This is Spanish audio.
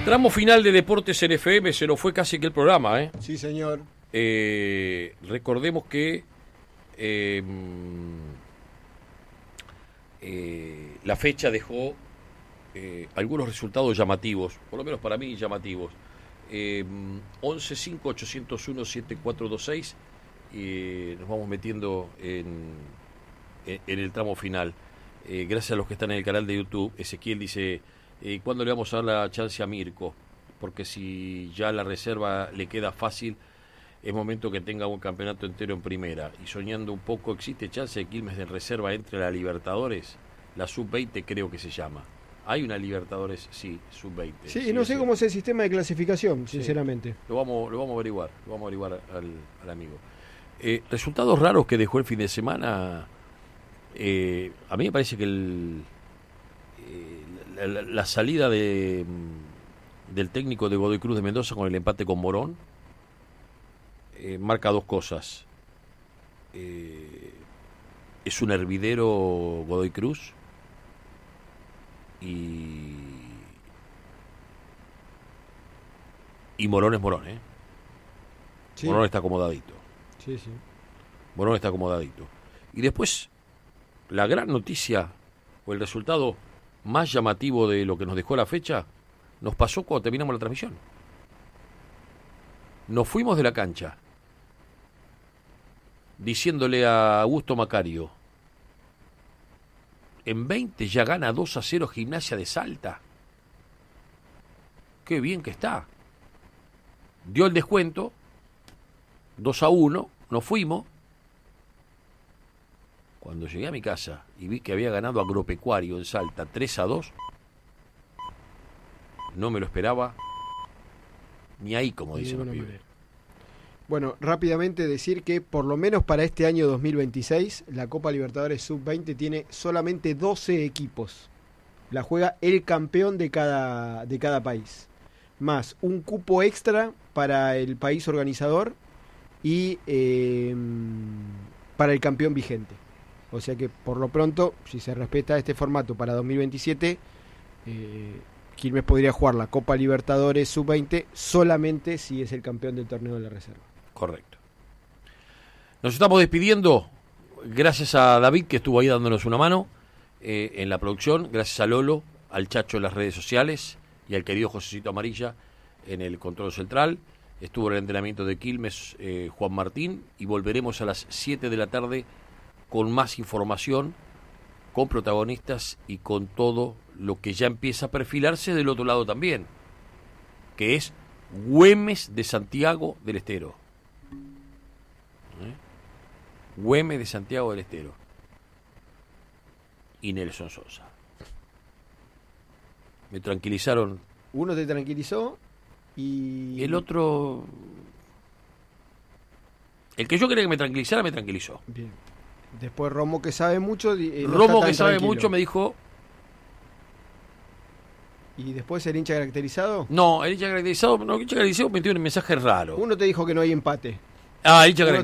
Tramo final de Deportes en FM, se nos fue casi que el programa, ¿eh? Sí, señor. Recordemos que la fecha dejó algunos resultados llamativos, por lo menos para mí llamativos. 11-5-801-7426, nos vamos metiendo en el tramo final. Gracias a los que están en el canal de YouTube. Ezequiel dice: ¿cuándo le vamos a dar la chance a Mirko? Porque si ya la reserva le queda fácil, es momento que tenga un campeonato entero en primera. Y soñando un poco, ¿existe chance de Quilmes de reserva entre la Libertadores? La Sub-20 creo que se llama. ¿Hay una Libertadores? Sí, Sub-20. Sí, no sé cómo es el sistema de clasificación, sinceramente. Sí, lo vamos a averiguar. Lo vamos a averiguar al amigo. Resultados raros que dejó el fin de semana. A mí me parece que la salida del técnico de Godoy Cruz de Mendoza con el empate con Morón marca dos cosas. Es un hervidero Godoy Cruz y Morón es Morón, ¿eh? Sí. Morón está acomodadito. Sí, sí. Morón está acomodadito. Y después, la gran noticia o el resultado más llamativo de lo que nos dejó la fecha nos pasó cuando terminamos la transmisión. Nos fuimos de la cancha diciéndole a Augusto Macario: en 20 ya gana 2-0 Gimnasia de Salta. Qué bien que está. Dio el descuento, 2-1, nos fuimos. Cuando llegué a mi casa y vi que había ganado Agropecuario en Salta 3-2, no me lo esperaba ni ahí, como dicen los pibes. Bueno, rápidamente decir que por lo menos para este año 2026 la Copa Libertadores Sub-20 tiene solamente 12 equipos. La juega el campeón de cada país, más un cupo extra para el país organizador y para el campeón vigente. O sea que por lo pronto, si se respeta este formato para 2027, Quilmes podría jugar la Copa Libertadores Sub-20 solamente si es el campeón del torneo de la reserva. Correcto. Nos estamos despidiendo. Gracias a David, que estuvo ahí dándonos una mano en la producción. Gracias a Lolo, al Chacho en las redes sociales y al querido Josecito Amarilla en el control central. Estuvo en el entrenamiento de Quilmes Juan Martín, y volveremos a las 7 de la tarde con más información, con protagonistas y con todo lo que ya empieza a perfilarse del otro lado también, que es Güemes de Santiago del Estero. Güemes de Santiago del Estero y Nelson Sosa. Me tranquilizaron. Uno te tranquilizó y el otro, el que yo quería que me tranquilizara, me tranquilizó. Bien. Después Romo, que sabe mucho, Romo, que sabe mucho, me dijo. ¿Y después el hincha caracterizado? No, el hincha caracterizado, me dio un mensaje raro. Uno te dijo que no hay empate. El hincha caracterizado.